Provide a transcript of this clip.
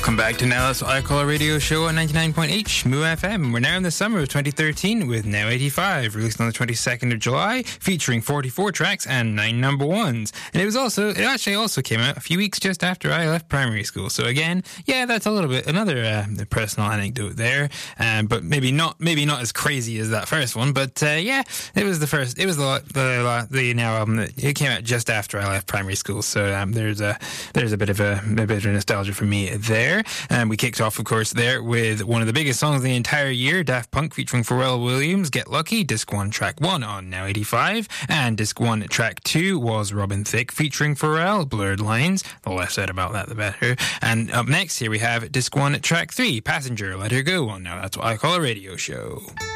Welcome back to Now That's What I Call a Radio Show on 99.8 Shmoo FM. We're now in the summer of 2013 with Now 85, released on the 22nd of July, featuring 44 tracks and 9 number ones. And it actually also came out a few weeks just after I left primary school. So again, yeah, that's a little bit another personal anecdote there, but maybe not as crazy as that first one. But yeah, it was the Now album that it came out just after I left primary school. So there's a bit of nostalgia for me there. We kicked off, of course, there with one of the biggest songs of the entire year, Daft Punk featuring Pharrell Williams, Get Lucky, Disc 1 Track 1 on Now 85, and Disc 1 Track 2 was Robin Thicke featuring Pharrell, Blurred Lines. The less said about that, the better. And up next here we have Disc 1 Track 3, Passenger, Let Her Go on Now That's What I Call a Radio Show.